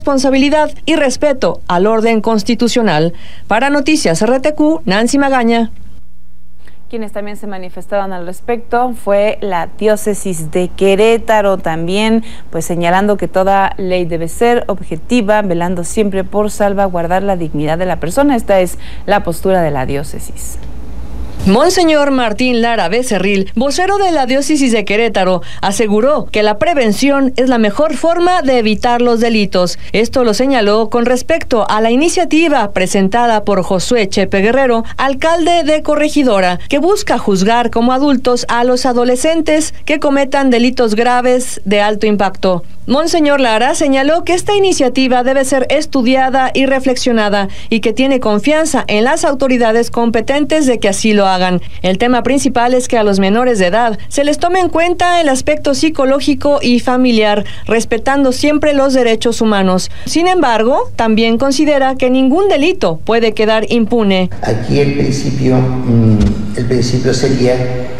responsabilidad y respeto al orden constitucional. Para Noticias RTQ, Nancy Magaña. Quienes también se manifestaron al respecto fue la diócesis de Querétaro, también pues señalando que toda ley debe ser objetiva, velando siempre por salvaguardar la dignidad de la persona. Esta es la postura de la diócesis. Monseñor Martín Lara Becerril, vocero de la diócesis de Querétaro, aseguró que la prevención es la mejor forma de evitar los delitos. Esto lo señaló con respecto a la iniciativa presentada por Josué Chepe Guerrero, alcalde de Corregidora, que busca juzgar como adultos a los adolescentes que cometan delitos graves de alto impacto. Monseñor Lara señaló que esta iniciativa debe ser estudiada y reflexionada y que tiene confianza en las autoridades competentes de que así lo hagan. El tema principal es que a los menores de edad se les tome en cuenta el aspecto psicológico y familiar, respetando siempre los derechos humanos. Sin embargo, también considera que ningún delito puede quedar impune. Aquí el principio sería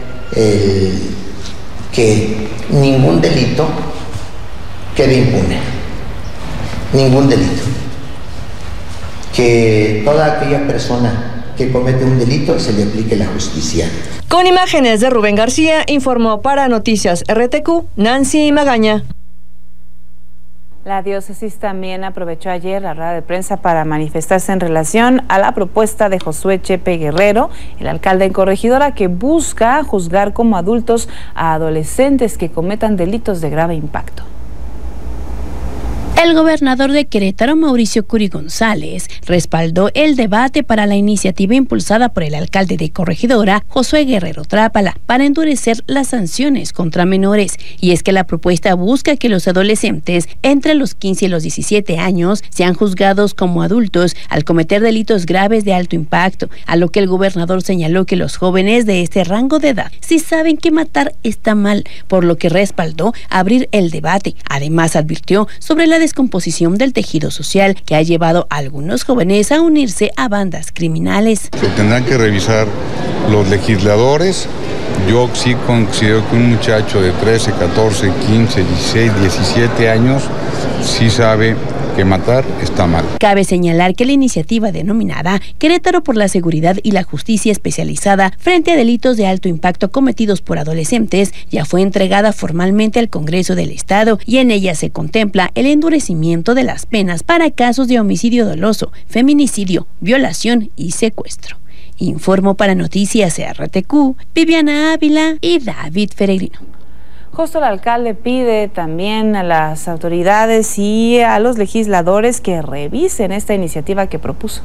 que ningún delito quede impune. Ningún delito. Que toda aquella persona que comete un delito se le aplique la justicia. Con imágenes de Rubén García, informó para Noticias RTQ, Nancy Magaña. La diócesis también aprovechó ayer la rueda de prensa para manifestarse en relación a la propuesta de Josué Chepe Guerrero, el alcalde en Corregidora, que busca juzgar como adultos a adolescentes que cometan delitos de grave impacto. El gobernador de Querétaro, Mauricio Curi González, respaldó el debate para la iniciativa impulsada por el alcalde de Corregidora, Josué Guerrero Trápala, para endurecer las sanciones contra menores. Y es que la propuesta busca que los adolescentes entre los 15 y los 17 años sean juzgados como adultos al cometer delitos graves de alto impacto, a lo que el gobernador señaló que los jóvenes de este rango de edad sí saben que matar está mal, por lo que respaldó abrir el debate. Además, advirtió sobre la descomposición del tejido social que ha llevado a algunos jóvenes a unirse a bandas criminales. Se tendrán que revisar los legisladores. Yo sí considero que un muchacho de 13, 14, 15, 16, 17 años sí sabe que matar está mal. Cabe señalar que la iniciativa denominada Querétaro por la Seguridad y la Justicia Especializada frente a delitos de alto impacto cometidos por adolescentes ya fue entregada formalmente al Congreso del Estado y en ella se contempla el endurecimiento de las penas para casos de homicidio doloso, feminicidio, violación y secuestro. Informo para Noticias RTQ, Viviana Ávila y David Peregrino. Justo el alcalde pide también a las autoridades y a los legisladores que revisen esta iniciativa que propuso.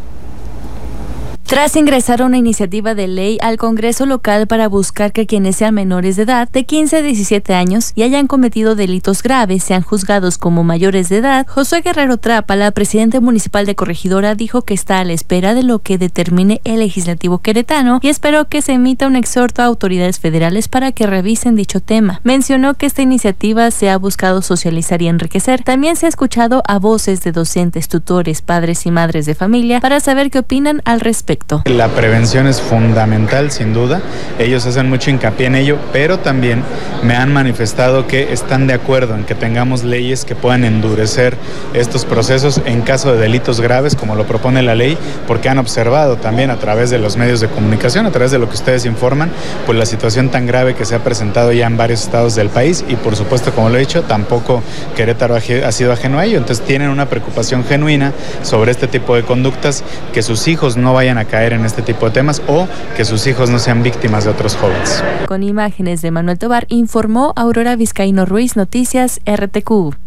Tras ingresar una iniciativa de ley al Congreso local para buscar que quienes sean menores de edad, de 15 a 17 años, y hayan cometido delitos graves, sean juzgados como mayores de edad, Josué Guerrero Trápala, presidente municipal de Corregidora, dijo que está a la espera de lo que determine el legislativo queretano y esperó que se emita un exhorto a autoridades federales para que revisen dicho tema. Mencionó que esta iniciativa se ha buscado socializar y enriquecer. También se ha escuchado a voces de docentes, tutores, padres y madres de familia para saber qué opinan al respecto. La prevención es fundamental, sin duda. Ellos hacen mucho hincapié en ello, pero también me han manifestado que están de acuerdo en que tengamos leyes que puedan endurecer estos procesos en caso de delitos graves, como lo propone la ley, porque han observado también a través de los medios de comunicación, a través de lo que ustedes informan, pues la situación tan grave que se ha presentado ya en varios estados del país y, por supuesto, como lo he dicho, tampoco Querétaro ha sido ajeno a ello. Entonces tienen una preocupación genuina sobre este tipo de conductas, que sus hijos no vayan a caer en este tipo de temas o que sus hijos no sean víctimas de otros jóvenes. Con imágenes de Manuel Tobar, informó Aurora Vizcaíno Ruiz, Noticias RTQ.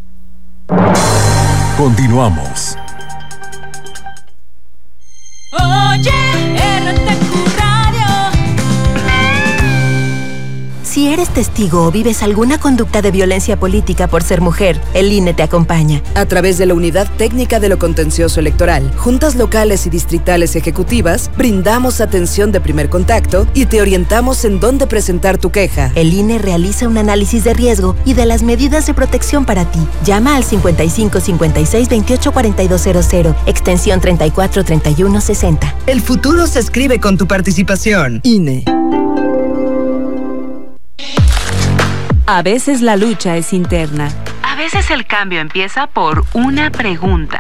Continuamos. Oye, RTQ Radio. Si eres testigo o vives alguna conducta de violencia política por ser mujer, el INE te acompaña. A través de la Unidad Técnica de lo Contencioso Electoral, juntas locales y distritales ejecutivas, brindamos atención de primer contacto y te orientamos en dónde presentar tu queja. El INE realiza un análisis de riesgo y de las medidas de protección para ti. Llama al 55 56 28 4200, extensión 34 31 60. El futuro se escribe con tu participación. INE. A veces la lucha es interna. A veces veces el cambio empieza por una pregunta.